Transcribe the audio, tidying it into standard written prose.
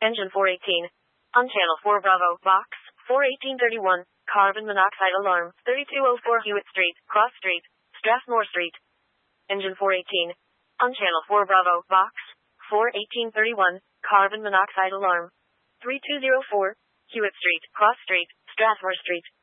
Engine 418. On channel 4 Bravo, box 41831, carbon monoxide alarm, 3204 Hewitt Street, Cross Street, Strathmore Street. Engine 418. On channel 4 Bravo, box 41831, carbon monoxide alarm, 3204 Hewitt Street, Cross Street, Strathmore Street.